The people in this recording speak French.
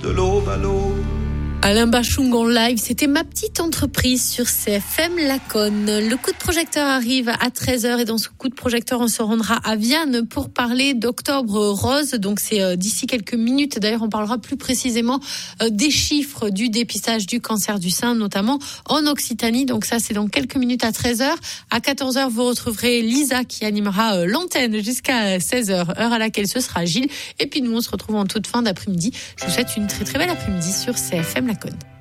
de l'aube à l'aube. Alain Bachung en live, c'était Ma petite entreprise sur CFM Laconne. Le coup de projecteur arrive à 13h et dans ce coup de projecteur, on se rendra à Vienne pour parler d'Octobre Rose. Donc c'est d'ici quelques minutes. D'ailleurs, on parlera plus précisément des chiffres du dépistage du cancer du sein, notamment en Occitanie. Donc ça, c'est dans quelques minutes à 13h. À 14h, vous retrouverez Lisa qui animera l'antenne jusqu'à 16h, heure à laquelle ce sera Gilles. Et puis nous, on se retrouve en toute fin d'après-midi. Je vous souhaite une très très belle après-midi sur CFM Laconne.